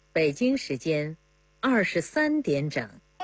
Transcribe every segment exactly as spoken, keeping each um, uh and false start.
北京时间二十三点整。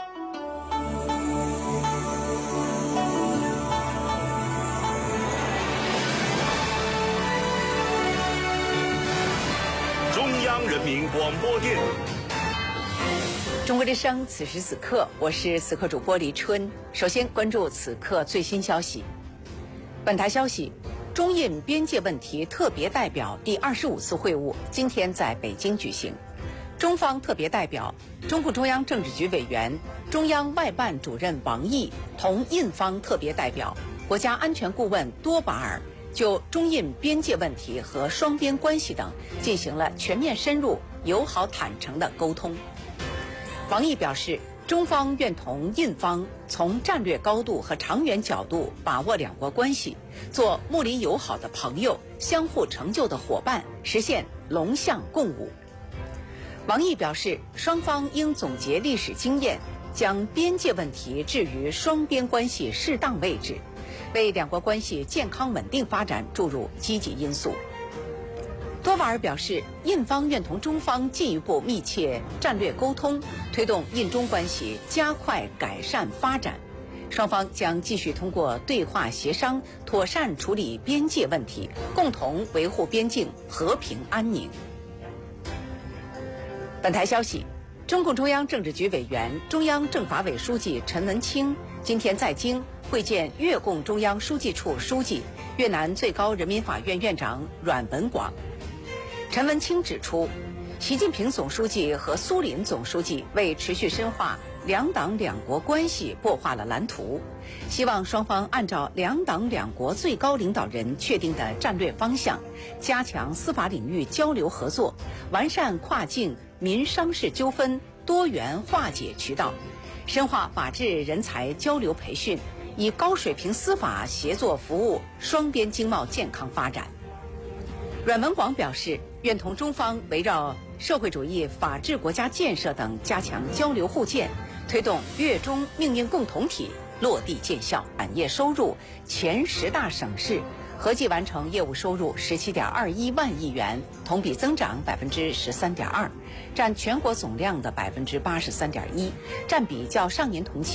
中央人民广播电中国之声，此时此刻，我是此刻主播黎春。首先关注此刻最新消息。本台消息，中印边界问题特别代表第二十五次会晤今天在北京举行。中方特别代表、中共中央政治局委员、中央外办主任王毅同印方特别代表、国家安全顾问多巴尔就中印边界问题和双边关系等进行了全面深入、友好坦诚的沟通。王毅表示，中方愿同印方从战略高度和长远角度把握两国关系，做睦邻友好的朋友、相互成就的伙伴，实现龙象共舞。王毅表示，双方应总结历史经验，将边界问题置于双边关系适当位置，为两国关系健康稳定发展注入积极因素。多瓦尔表示，印方愿同中方进一步密切战略沟通，推动印中关系加快改善发展。双方将继续通过对话协商，妥善处理边界问题，共同维护边境和平安宁。本台消息，中共中央政治局委员、中央政法委书记陈文清今天在京会见越共中央书记处书记、越南最高人民法院院长阮文广。陈文清指出，习近平总书记和苏林总书记为持续深化两党两国关系擘画了蓝图，希望双方按照两党两国最高领导人确定的战略方向，加强司法领域交流合作，完善跨境民商事纠纷多元化解渠道，深化法治人才交流培训，以高水平司法协作服务双边经贸健康发展。阮文广表示，愿同中方围绕社会主义法治国家建设等加强交流互鉴，推动粤中命运共同体落地见效，产业收入前十大省市合计完成业务收入十七点二一万亿元，同比增长百分之十三点二，占全国总量的百分之八十三点一，占比较上年同期